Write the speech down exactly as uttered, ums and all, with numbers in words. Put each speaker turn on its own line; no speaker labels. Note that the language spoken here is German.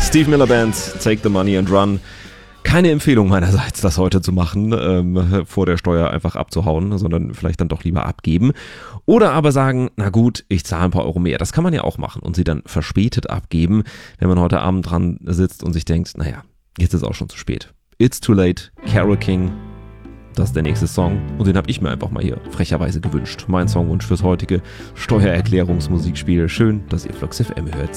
Steve Miller Band, Take the Money and Run. Keine Empfehlung meinerseits, das heute zu machen, ähm, vor der Steuer einfach abzuhauen, sondern vielleicht dann doch lieber abgeben. Oder aber sagen, na gut, ich zahle ein paar Euro mehr. Das kann man ja auch machen und sie dann verspätet abgeben, wenn man heute Abend dran sitzt und sich denkt, naja, jetzt ist auch schon zu spät. It's Too Late, Carole King. Das ist der nächste Song und den habe ich mir einfach mal hier frecherweise gewünscht. Mein Songwunsch fürs heutige Steuererklärungsmusikspiel. Schön, dass ihr Flux F M hört.